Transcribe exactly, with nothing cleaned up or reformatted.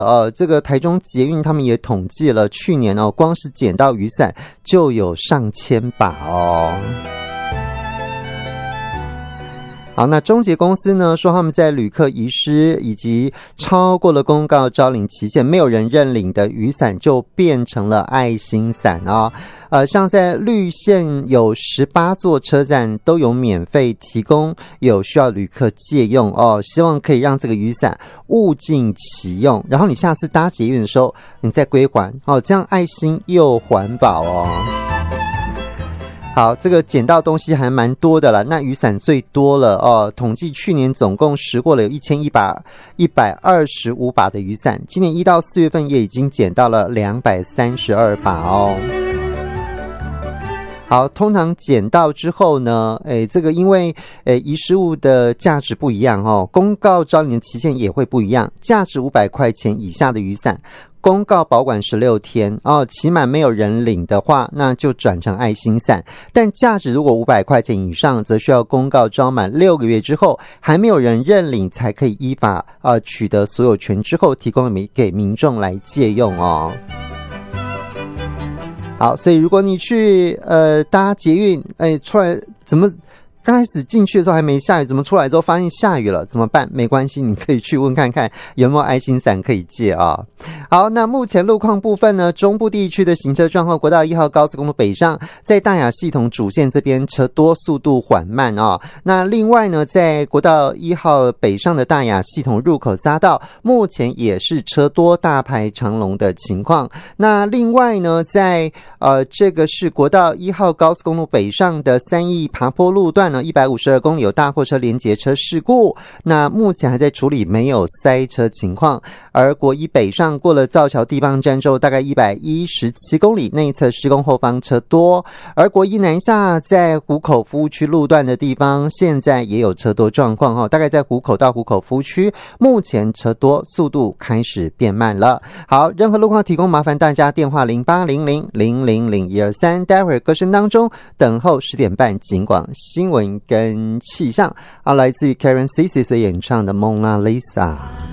呃，这个台中捷运他们也统计了，去年哦，光是捡到雨伞就有上千把哦。好，那中捷公司呢说他们在旅客遗失以及超过了公告招领期限没有人认领的雨伞就变成了爱心伞哦。呃，像在绿线有十八座车站都有免费提供，有需要旅客借用哦，希望可以让这个雨伞物尽其用，然后你下次搭捷运的时候你再归还哦，这样爱心又环保哦。好，这个捡到东西还蛮多的啦，那雨伞最多了哦。统计去年总共拾获了有一千一百一百二十五把的雨伞，今年一到四月份也已经捡到了两百三十二把哦。好，通常捡到之后呢，诶，这个因为诶遗失物的价值不一样哦，公告招领的期限也会不一样。价值五百块钱以下的雨伞，公告保管十六天哦，期满没有人领的话，那就转成爱心伞。但价值如果五百块钱以上，则需要公告招满六个月之后，还没有人认领，才可以依法呃取得所有权之后，提供给民众来借用哦。好，所以如果你去呃搭捷运，哎，出来怎么刚开始进去的时候还没下雨，怎么出来之后发现下雨了，怎么办？没关系，你可以去问看看有没有爱心伞可以借啊。好，那目前路况部分呢，中部地区的行车状况，国道一号高速公路北上，在大雅系统主线这边车多，速度缓慢啊。那另外呢，在国道一号北上的大雅系统入口匝道，目前也是车多大排长龙的情况。那另外呢，在呃这个是国道一号高速公路北上的三义爬坡路段呢，一百五十二公里有大货车连结车事故，那目前还在处理，没有塞车情况。而国一北上过了造桥地磅站之后，大概一百一十七公里内侧施工后方车多。而国一南下在湖口服务区路段的地方，现在也有车多状况，大概在湖口到湖口服务区，目前车多，速度开始变慢了。好，任何路况提供麻烦大家电话零八零零零零零一二三，待会儿歌声当中等候十点半警广新闻跟气象，啊，来自于 Karen Cici 所演唱的《蒙娜丽莎》。